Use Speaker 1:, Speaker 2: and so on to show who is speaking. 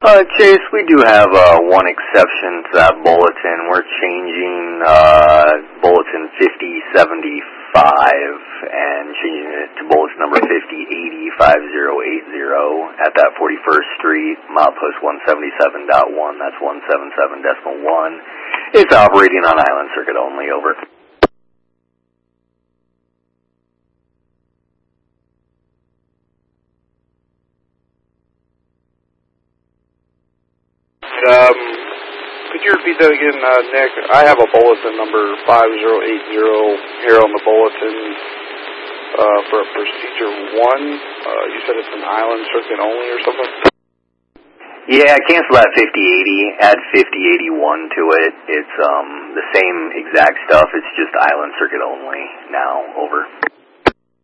Speaker 1: Chase, we do have one exception to that bulletin. We're changing bulletin 5075 and changing it to bulletin number 5080-5080 at that 41st Street, milepost 177.1. That's 177.1. It's operating on Island Circuit only, over.
Speaker 2: Could you repeat that again, Nick? I have a bulletin number 5080 here on the bulletin for procedure 1. You said it's an Island Circuit only or something?
Speaker 1: Yeah, cancel that 5080, add 5081 to it. It's the same exact stuff, it's just Island Circuit only now, over.